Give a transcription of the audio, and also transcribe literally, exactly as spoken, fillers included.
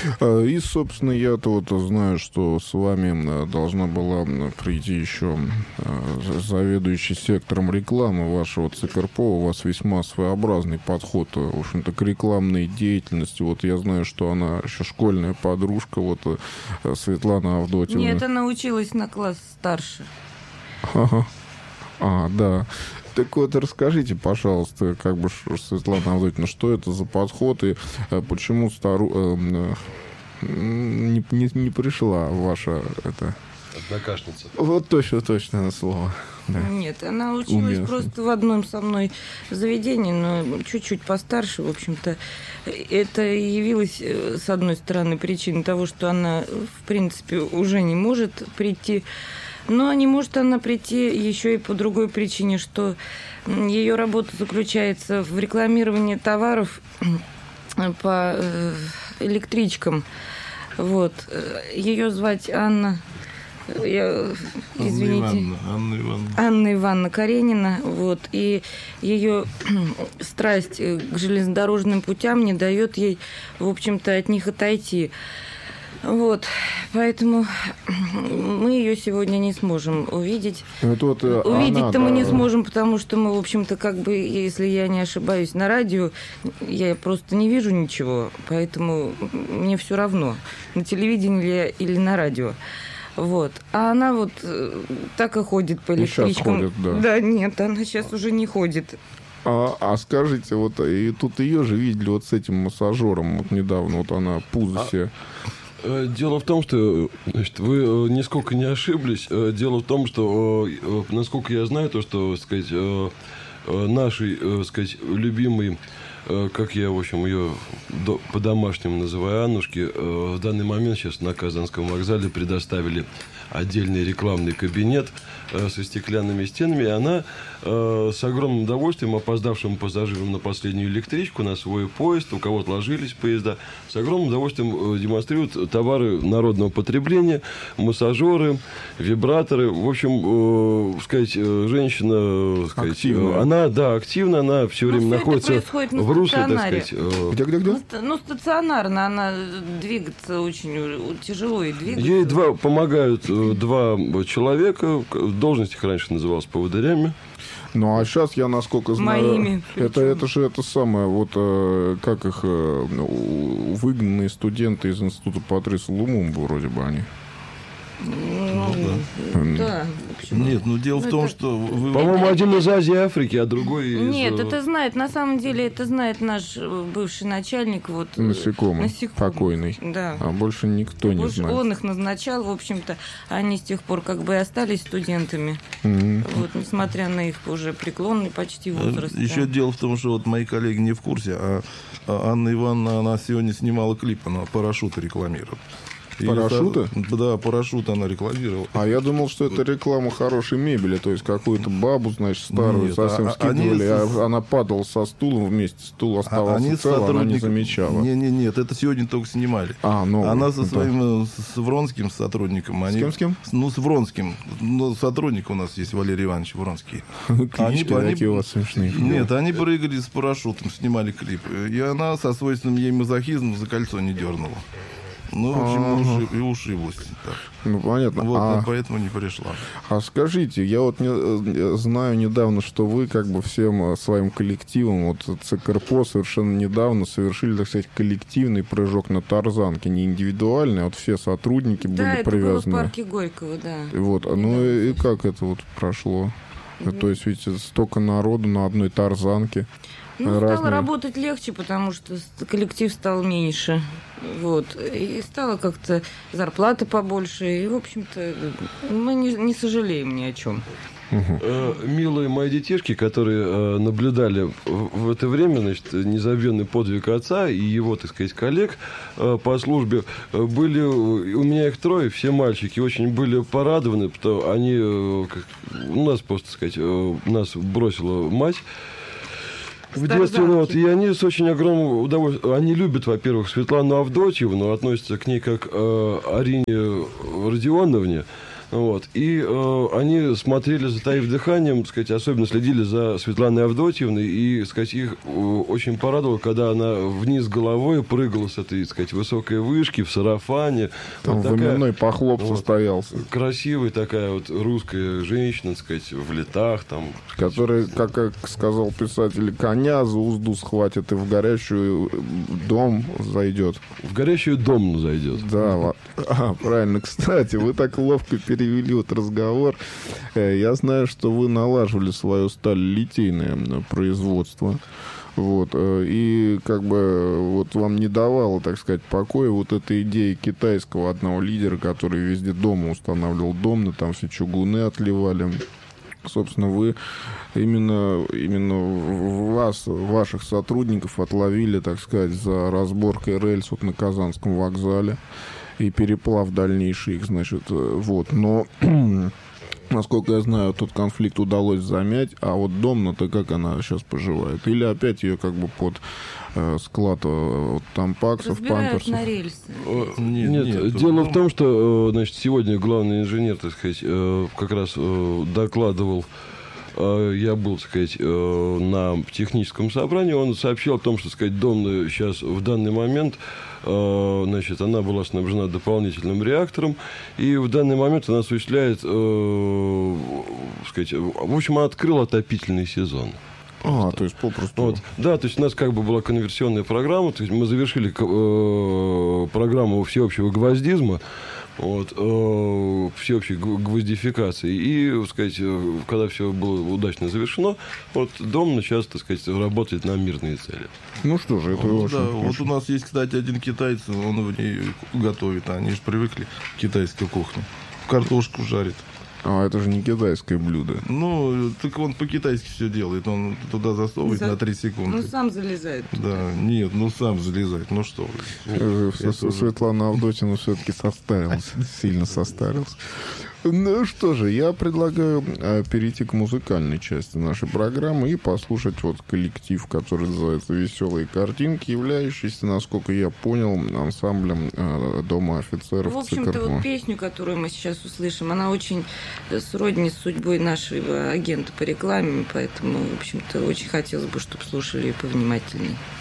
И, собственно, я-то вот знаю, что с вами должна была прийти еще заведующий сектором рекламы вашего ЦКРПО. У вас весьма своеобразный подход, в общем-то, к рекламной деятельности. Вот я знаю, что она еще школьная подружка, вот Светлана Авдотьевна. Нет, она училась на класс старше. Ага. А, да. Так вот, расскажите, пожалуйста, как бы, Светлана Авдотьевна, что это за подход и почему стару... э, не, не, не пришла ваша... Это... Однокашница. Вот точно, точное слово. Да. Нет, она училась Уместно. Просто в одном со мной заведении, но чуть-чуть постарше, в общем-то. Это явилось, с одной стороны, причиной того, что она, в принципе, уже не может прийти. Но не может она прийти еще и по другой причине, что ее работа заключается в рекламировании товаров по электричкам. Вот. Ее звать Анна. Я, извините. Анна Ивановна, Анна Ивановна. Анна Ивановна Каренина. Вот. И ее страсть к железнодорожным путям не дает ей, в общем-то, от них отойти. Вот, поэтому мы ее сегодня не сможем увидеть. Вот, Увидеть-то она, мы да. не сможем, потому что мы, в общем-то, как бы, если я не ошибаюсь, на радио, я просто не вижу ничего, поэтому мне все равно, на телевидении ли я или на радио. Вот. А она вот так и ходит по электричкам. Сейчас ходит, да. Да, нет, она сейчас уже не ходит. А, а скажите, вот и тут ее же видели вот с этим массажером вот недавно, вот она пузо себе... Дело в том, что, значит, вы нисколько не ошиблись. Дело в том, что, насколько я знаю, то, что, так сказать, нашей, так сказать, любимой, как я, в общем, ее по-домашнему называю, Аннушке, в данный момент сейчас на Казанском вокзале предоставили отдельный рекламный кабинет со стеклянными стенами, и она с огромным удовольствием опоздавшим пассажирам на последнюю электричку, на свой поезд, у кого отложились поезда, с огромным удовольствием демонстрирует товары народного потребления, массажеры, вибраторы. В общем, э, сказать, женщина, сказать, активная. она, да, активна, она все время всё это находится происходит на в русле, так стационаре. сказать. э, Где-где-где? Ну, ста- ну, стационарно она двигаться очень тяжело и двигаться. Ей два, помогают э, два человека, в должностях раньше называлось поводырями. Ну, а сейчас я, насколько знаю... Моими, Это, причем. это же это самое, вот э, как их э, ну, выгнанные студенты из института Патриса Лумумбы, вроде бы они. Ну, да. в общем. Нет, ну дело Ну, в том, это- что вы... По-моему, один из Азии и Африки, а другой из... Нет, э, это знает, на самом деле, это знает наш э, бывший начальник. Вот, э, Насекомый, насекомых. покойный. Да. А больше никто не Больше знает. он их назначал, в общем-то, они с тех пор как бы и остались студентами. Мгм. Вот, несмотря на их уже преклонный почти возраст. да. Еще дело в том, что вот мои коллеги не в курсе, а а Анна Ивановна, она сегодня снимала клип, она парашюты рекламирует. И Парашюты? это- Да, парашют она рекламировала. А я думал, что это реклама хорошей мебели, то есть какую-то бабу, значит, старую Нет, совсем а- скидывали, они с- а она падала со стулом вместе, стул А оставался они цел, она не сотрудник- замечала. Не, не, нет, это сегодня только снимали. А, новый. Она со Да. своим, э, с с Вронским сотрудником. Они, кем, с кем? Ну, с Вронским. Ну, сотрудник у нас есть, Валерий Иванович Вронский. Клички они- такие у вас смешные. Нет, они прыгали с парашютом, снимали клип. И она со свойственным ей мазохизмом за кольцо не дернула. Ну, в общем, и Ага. уши- и ушиблась. Так. Ну, понятно. Вот, а, ну, поэтому не пришла. а скажите, я вот не, э, знаю недавно, что вы как бы всем э, своим коллективом, вот ЦКРПО совершенно недавно совершили, так сказать, коллективный прыжок на тарзанке, не индивидуальный, а вот все сотрудники Да, были это было в привязаны. парке Горького, да. Вот, а ну и, и как это вот прошло? То есть ведь столько народу на одной тарзанке. Ну, стало разные. работать легче, потому что с- коллектив стал меньше. Вот. И стало как-то зарплата побольше. И, в общем-то, мы не, не сожалеем ни о чем. Э, Милые мои детишки, которые э, наблюдали в, в это время, значит, незабвенный подвиг отца и его, так сказать, коллег э, по службе, э, были, у меня их трое, все мальчики, очень были порадованы, потому что они, э, как, у нас просто, так сказать, э, нас бросила мать в детстве, ну, вот, и они с очень огромным удовольствием, они любят, во-первых, Светлану Авдотьевну, относятся к ней как э, Арине Родионовне. Вот. И э, они смотрели, затаив дыханием, так сказать, особенно следили за Светланой Авдотьевной, и, так сказать, их э, очень порадовало, когда она вниз головой прыгала с этой, так сказать, высокой вышки в сарафане. Там вот временной такая, похлоп вот, состоялся. красивая такая вот русская женщина, так сказать, в летах там. Который, как, как сказал писатель, коня за узду схватит и в горящую дом зайдет. В горящую дом зайдет. Да, а, правильно. Кстати, вы так ловко перевели вот разговор. Я знаю, что вы налаживали свое сталелитейное производство. Вот. И как бы вот вам не давала, так сказать, покоя вот эта идея китайского одного лидера, который везде дома устанавливал домны, там все чугуны отливали. Собственно, вы именно, именно вас, ваших сотрудников отловили, так сказать, за разборкой рельс вот на Казанском вокзале и переплав дальнейший их, значит, вот. Но, насколько я знаю, тот конфликт удалось замять, а вот Домна-то как она сейчас поживает? Или опять ее как бы под э, склад вот, тампаксов, Разбирают памперсов? на рельсы. Нет, Нет, нет, нет, дело ну- в том, что, э, значит, сегодня главный инженер, так сказать, э, как раз э, докладывал, э, я был, так сказать, э, на техническом собрании, он сообщил о том, что, так сказать, Домна сейчас в данный момент, э, значит, она была снабжена дополнительным реактором, и в данный момент она осуществляет, э, так сказать, в общем, открыла отопительный сезон. А, то есть попросту... Вот. Да, то есть у нас как бы была конверсионная программа, то есть мы завершили э, программу всеобщего гвоздизма, вот, э, всеобщей гвоздификации, и, так сказать, э, когда все было удачно завершено, вот Домна сейчас, так сказать, работает на мирные цели. Ну что же, это Ну, очень да, хорошо. вот у нас есть, кстати, один китаец, он в ней готовит, а они же привыкли к китайской кухне. Картошку жарит. А это же не китайское блюдо. Ну, так он по-китайски все делает. Он туда засовывает За- на три Ну, секунды. сам залезает. Да, нет, ну сам залезает. Ну что вы. Э, Это С- уже- Светлана Авдотьевна все-таки состарилась, сильно состарилась. Ну что же, я предлагаю э, перейти к музыкальной части нашей программы и послушать вот коллектив, который называется «Веселые картинки», являющийся, насколько я понял, ансамблем э, Дома офицеров В общем-то, ЦКРК. вот песню, которую мы сейчас услышим, она очень сродни с судьбой нашего агента по рекламе, поэтому, в общем-то, очень хотелось бы, чтобы слушали ее повнимательнее.